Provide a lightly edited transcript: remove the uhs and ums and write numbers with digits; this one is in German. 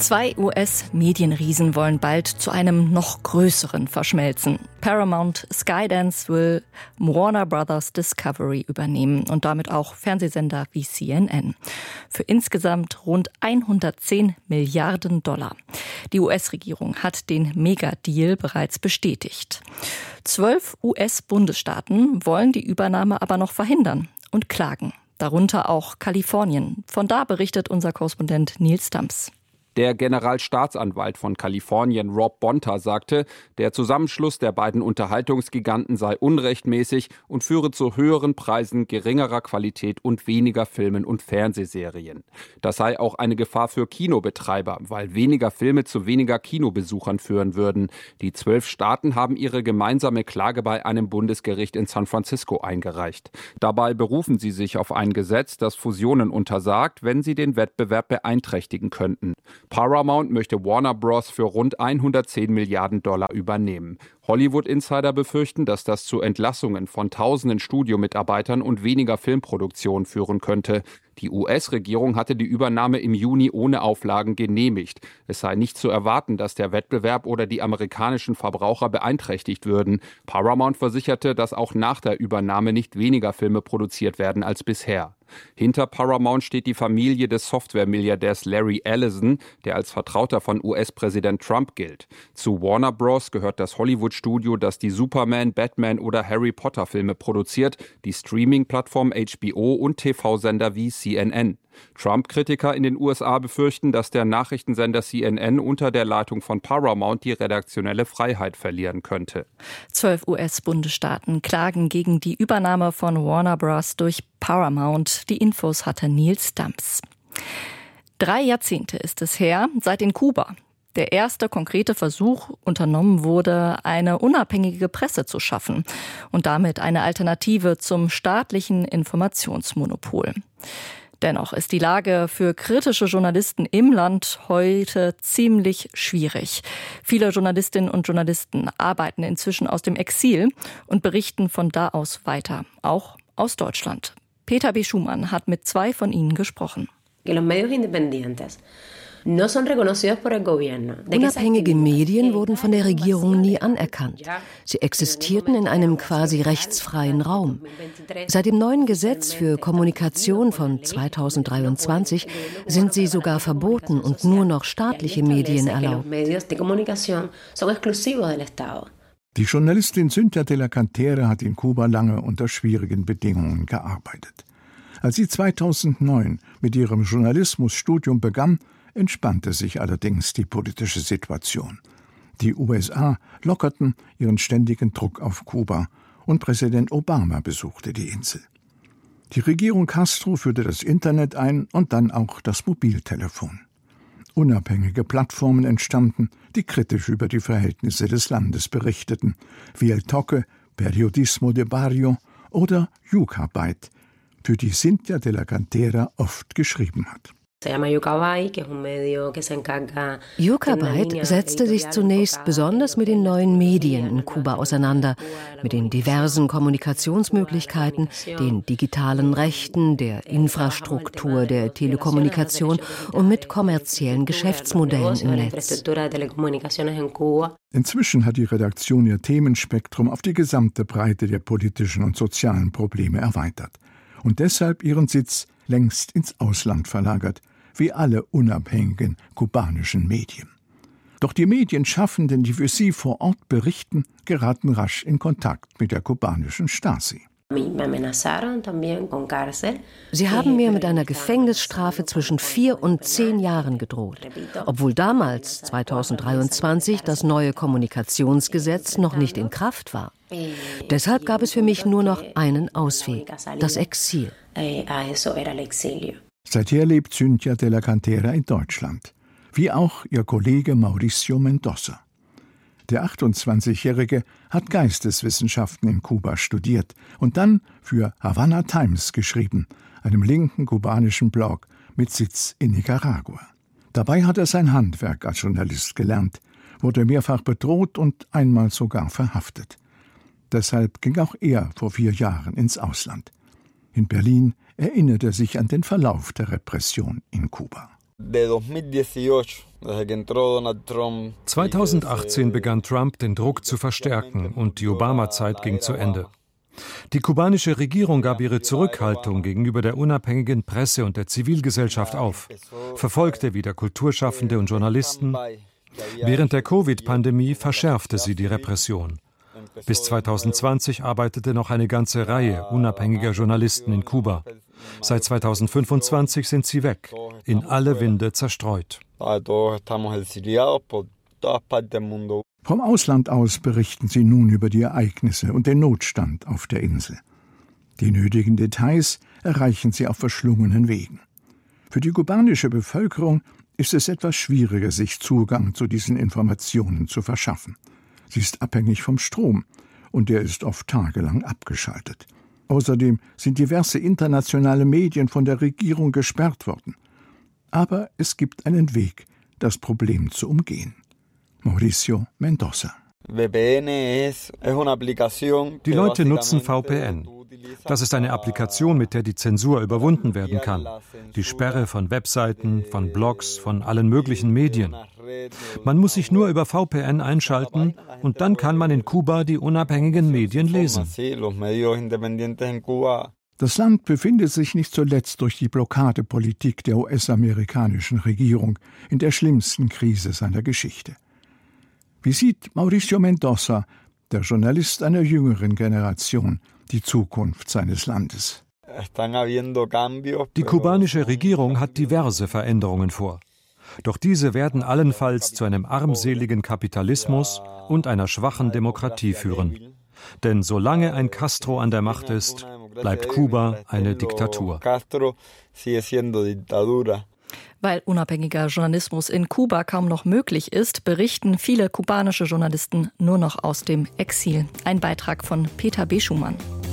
Zwei US-Medienriesen wollen bald zu einem noch größeren verschmelzen. Paramount Skydance will Warner Brothers Discovery übernehmen und damit auch Fernsehsender wie CNN. Für insgesamt rund 110 Milliarden $. Die US-Regierung hat den Megadeal bereits bestätigt. 12 US-Bundesstaaten wollen die Übernahme aber noch verhindern und klagen. Darunter auch Kalifornien. Von da berichtet unser Korrespondent Nils Dams. Der Generalstaatsanwalt von Kalifornien, Rob Bonta, sagte, der Zusammenschluss der beiden Unterhaltungsgiganten sei unrechtmäßig und führe zu höheren Preisen, geringerer Qualität und weniger Filmen und Fernsehserien. Das sei auch eine Gefahr für Kinobetreiber, weil weniger Filme zu weniger Kinobesuchern führen würden. Die 12 Staaten haben ihre gemeinsame Klage bei einem Bundesgericht in San Francisco eingereicht. Dabei berufen sie sich auf ein Gesetz, das Fusionen untersagt, wenn sie den Wettbewerb beeinträchtigen könnten. Paramount möchte Warner Bros. Für rund 110 Milliarden $ übernehmen. Hollywood-Insider befürchten, dass das zu Entlassungen von tausenden Studiomitarbeitern und weniger Filmproduktion führen könnte. Die US-Regierung hatte die Übernahme im Juni ohne Auflagen genehmigt. Es sei nicht zu erwarten, dass der Wettbewerb oder die amerikanischen Verbraucher beeinträchtigt würden. Paramount versicherte, dass auch nach der Übernahme nicht weniger Filme produziert werden als bisher. Hinter Paramount steht die Familie des Software-Milliardärs Larry Ellison, der als Vertrauter von US-Präsident Trump gilt. Zu Warner Bros. Gehört das Hollywood-Studio, das die Superman, Batman oder Harry Potter-Filme produziert, die Streaming-Plattform HBO und TV-Sender wie CNN. Trump-Kritiker in den USA befürchten, dass der Nachrichtensender CNN unter der Leitung von Paramount die redaktionelle Freiheit verlieren könnte. 12 US-Bundesstaaten klagen gegen die Übernahme von Warner Bros. Durch Paramount. Die Infos hatte Nils Dams. 3 Jahrzehnte ist es her, seit in Kuba der erste konkrete Versuch unternommen wurde, eine unabhängige Presse zu schaffen und damit eine Alternative zum staatlichen Informationsmonopol. Dennoch ist die Lage für kritische Journalisten im Land heute ziemlich schwierig. Viele Journalistinnen und Journalisten arbeiten inzwischen aus dem Exil und berichten von da aus weiter, auch aus Deutschland. Peter B. Schumann hat mit 2 von ihnen gesprochen. Unabhängige Medien wurden von der Regierung nie anerkannt. Sie existierten in einem quasi rechtsfreien Raum. Seit dem neuen Gesetz für Kommunikation von 2023 sind sie sogar verboten und nur noch staatliche Medien erlaubt. Die Journalistin Cynthia de la Cantera hat in Kuba lange unter schwierigen Bedingungen gearbeitet. Als sie 2009 mit ihrem Journalismusstudium begann, entspannte sich allerdings die politische Situation. Die USA lockerten ihren ständigen Druck auf Kuba und Präsident Obama besuchte die Insel. Die Regierung Castro führte das Internet ein und dann auch das Mobiltelefon. Unabhängige Plattformen entstanden, die kritisch über die Verhältnisse des Landes berichteten, wie El Toque, Periodismo de Barrio oder Yucabite, für die Cynthia de la Cantera oft geschrieben hat. Yucabite setzte sich zunächst besonders mit den neuen Medien in Kuba auseinander, mit den diversen Kommunikationsmöglichkeiten, den digitalen Rechten, der Infrastruktur der Telekommunikation und mit kommerziellen Geschäftsmodellen im Netz. Inzwischen hat die Redaktion ihr Themenspektrum auf die gesamte Breite der politischen und sozialen Probleme erweitert und deshalb ihren Sitz längst ins Ausland verlagert, wie alle unabhängigen kubanischen Medien. Doch die Medienschaffenden, die für sie vor Ort berichten, geraten rasch in Kontakt mit der kubanischen Stasi. Sie haben mir mit einer Gefängnisstrafe zwischen 4 und 10 Jahren gedroht, obwohl damals, 2023, das neue Kommunikationsgesetz noch nicht in Kraft war. Deshalb gab es für mich nur noch einen Ausweg, das Exil. Seither lebt Cynthia de la Cantera in Deutschland, wie auch ihr Kollege Mauricio Mendoza. Der 28-Jährige hat Geisteswissenschaften in Kuba studiert und dann für Havana Times geschrieben, einem linken kubanischen Blog mit Sitz in Nicaragua. Dabei hat er sein Handwerk als Journalist gelernt, wurde mehrfach bedroht und einmal sogar verhaftet. Deshalb ging auch er vor 4 Jahren ins Ausland. In Berlin erinnert er sich an den Verlauf der Repression in Kuba. 2018 begann Trump, den Druck zu verstärken und die Obama-Zeit ging zu Ende. Die kubanische Regierung gab ihre Zurückhaltung gegenüber der unabhängigen Presse und der Zivilgesellschaft auf, verfolgte wieder Kulturschaffende und Journalisten. Während der Covid-Pandemie verschärfte sie die Repression. Bis 2020 arbeitete noch eine ganze Reihe unabhängiger Journalisten in Kuba. Seit 2025 sind sie weg, in alle Winde zerstreut. Vom Ausland aus berichten sie nun über die Ereignisse und den Notstand auf der Insel. Die nötigen Details erreichen sie auf verschlungenen Wegen. Für die kubanische Bevölkerung ist es etwas schwieriger, sich Zugang zu diesen Informationen zu verschaffen. Sie ist abhängig vom Strom und der ist oft tagelang abgeschaltet. Außerdem sind diverse internationale Medien von der Regierung gesperrt worden. Aber es gibt einen Weg, das Problem zu umgehen. Mauricio Mendoza. Die Leute nutzen VPN. Das ist eine Applikation, mit der die Zensur überwunden werden kann. Die Sperre von Webseiten, von Blogs, von allen möglichen Medien. Man muss sich nur über VPN einschalten und dann kann man in Kuba die unabhängigen Medien lesen. Das Land befindet sich nicht zuletzt durch die Blockadepolitik der US-amerikanischen Regierung in der schlimmsten Krise seiner Geschichte. Wie sieht Mauricio Mendoza, der Journalist einer jüngeren Generation, die Zukunft seines Landes? Die kubanische Regierung hat diverse Veränderungen vor. Doch diese werden allenfalls zu einem armseligen Kapitalismus und einer schwachen Demokratie führen. Denn solange ein Castro an der Macht ist, bleibt Kuba eine Diktatur. Weil unabhängiger Journalismus in Kuba kaum noch möglich ist, berichten viele kubanische Journalisten nur noch aus dem Exil. Ein Beitrag von Peter B. Schumann.